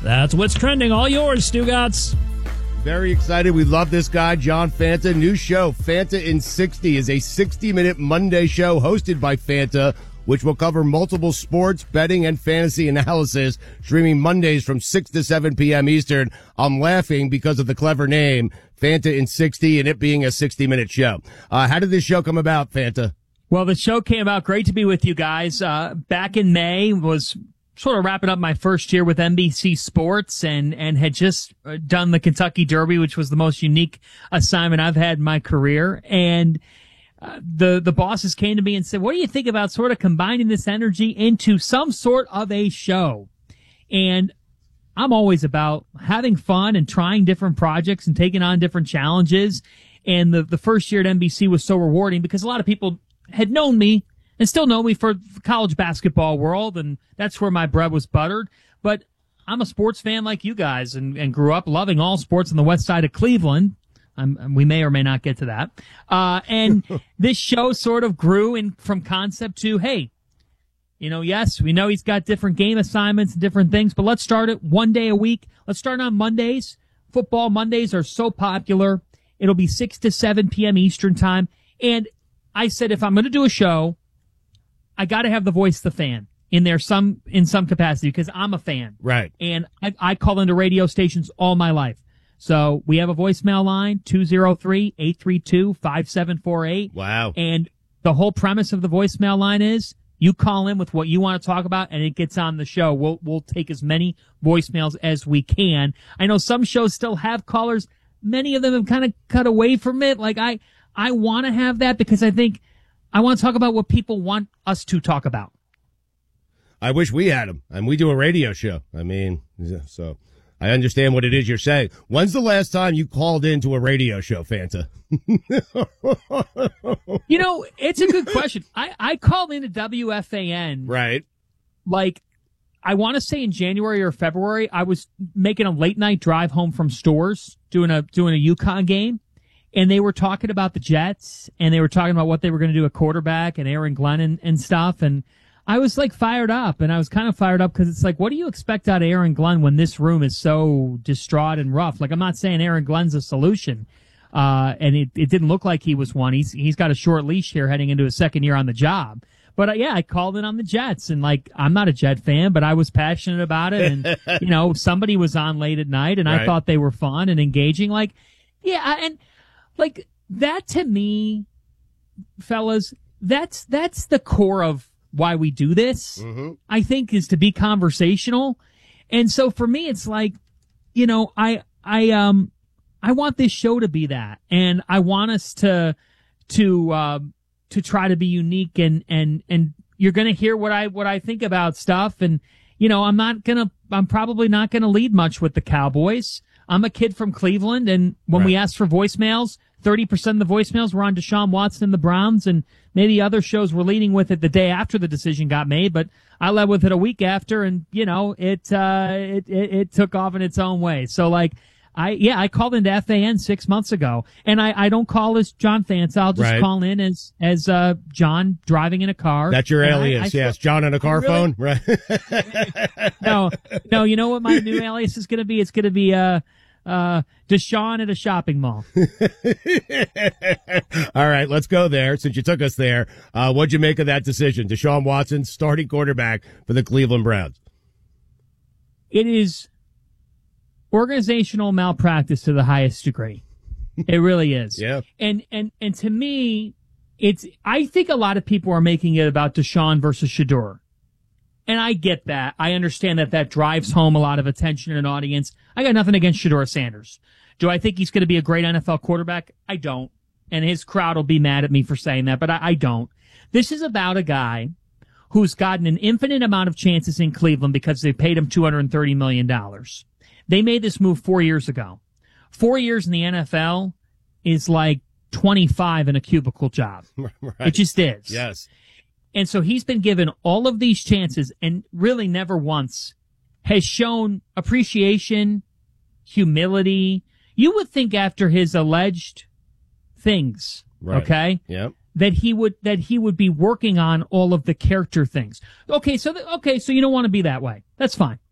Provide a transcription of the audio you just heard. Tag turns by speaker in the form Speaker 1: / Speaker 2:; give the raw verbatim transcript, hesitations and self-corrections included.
Speaker 1: That's what's trending. All yours, Stugotz.
Speaker 2: Very excited. We love this guy, John Fanta. New show, Fanta in sixty, is a sixty-minute Monday show hosted by Fanta, which will cover multiple sports, betting, and fantasy analysis, streaming Mondays from six to seven p.m. Eastern. I'm laughing because of the clever name, Fanta in sixty, and it being a sixty-minute show. Uh, how did this show come about, Fanta?
Speaker 1: Well, the show came out. Great to be with you guys. Uh, back in May, was sort of wrapping up my first year with N B C Sports and, and had just done the Kentucky Derby, which was the most unique assignment I've had in my career. And uh, the, the bosses came to me and said, what do you think about sort of combining this energy into some sort of a show? And I'm always about having fun and trying different projects and taking on different challenges. And the, the first year at N B C was so rewarding because a lot of people had known me and still know me for the college basketball world, and that's where my bread was buttered. But I'm a sports fan like you guys and, and grew up loving all sports on the west side of Cleveland. I'm, we may or may not get to that. Uh, and this show sort of grew in from concept to, hey, you know, yes, we know he's got different game assignments and different things, but let's start it one day a week. Let's start on Mondays. Football Mondays are so popular. It'll be six to seven p.m. Eastern time. And I said, if I'm going to do a show, I got to have the voice of the fan in there some in some capacity because I'm a fan.
Speaker 2: Right.
Speaker 1: And I, I call into radio stations all my life. So we have a voicemail line, two oh three, eight three two, five seven four eight.
Speaker 2: Wow.
Speaker 1: And the whole premise of the voicemail line is you call in with what you want to talk about and it gets on the show. We'll we'll take as many voicemails as we can. I know some shows still have callers. Many of them have kind of cut away from it. Like I, I want to have that because I think I want to talk about what people want us to talk about.
Speaker 2: I wish we had them, and we do a radio show. I mean, so I understand what it is you're saying. When's the last time you called into a radio show, Fanta?
Speaker 1: You know, it's a good question. I, I called into W F A N.
Speaker 2: Right.
Speaker 1: Like, I want to say in January or February, I was making a late night drive home from stores, doing a doing a UConn game. And they were talking about the Jets, and they were talking about what they were going to do at quarterback and Aaron Glenn and, and stuff. And I was like fired up, and I was kind of fired up because it's like, what do you expect out of Aaron Glenn when this room is so distraught and rough? Like, I'm not saying Aaron Glenn's a solution, uh, and it, it didn't look like he was one. He's he's got a short leash here heading into his second year on the job. But uh, yeah, I called in on the Jets, and like, I'm not a Jet fan, but I was passionate about it. And you know, somebody was on late at night, and right. I thought they were fun and engaging. Like, yeah, and. Like, that to me, fellas, that's that's the core of why we do this, mm-hmm. I think, is to be conversational. And so for me, it's like, you know, I I um I want this show to be that. And I want us to to uh, to try to be unique and and and you're gonna hear what I what I think about stuff. And, you know, I'm not gonna I'm probably not gonna lead much with the Cowboys. I'm a kid from Cleveland, and when right. we asked for voicemails, thirty percent of the voicemails were on Deshaun Watson and the Browns, and maybe other shows were leading with it the day after the decision got made, but I led with it a week after, and, you know, it, uh, it, it, it took off in its own way. So, like, I, yeah, I called into F A N six months ago, and I, I don't call as John Fanta. I'll just right. call in as, as, uh, John driving in a car.
Speaker 2: That's your alias, I, I, yes. John on a car
Speaker 1: really,
Speaker 2: phone, right?
Speaker 1: no, no, you know what my new alias is going to be? It's going to be, uh, uh, Deshaun at a shopping mall.
Speaker 2: All right, let's go there. Since you took us there, uh, what'd you make of that decision? Deshaun Watson, starting quarterback for the Cleveland Browns.
Speaker 1: It is organizational malpractice to the highest degree. It really is.
Speaker 2: Yeah.
Speaker 1: And, and, and to me, it's, I think a lot of people are making it about Deshaun versus Shedeur. And I get that. I understand that that drives home a lot of attention in an audience. I got nothing against Shedeur Sanders. Do I think he's going to be a great N F L quarterback? I don't. And his crowd will be mad at me for saying that, but I, I don't. This is about a guy who's gotten an infinite amount of chances in Cleveland because they paid him two hundred thirty million dollars. They made this move four years ago. Four years in the N F L is like twenty-five in a cubicle job.
Speaker 2: Right.
Speaker 1: It just is.
Speaker 2: Yes.
Speaker 1: And so he's been given all of these chances and really never once has shown appreciation, humility. You would think after his alleged things,
Speaker 2: right.
Speaker 1: okay,
Speaker 2: yep.
Speaker 1: that he would that he would be working on all of the character things. Okay, so th- okay, so you don't want to be that way. That's fine.